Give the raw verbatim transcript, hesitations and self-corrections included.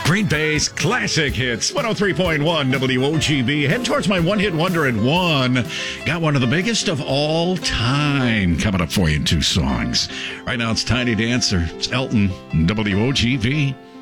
Green Bay's classic hits, one oh three point one W O G B. Head towards my one-hit wonder at one. Got one of the biggest of all time coming up for you in two songs. Right now it's Tiny Dancer. It's Elton, W O G B.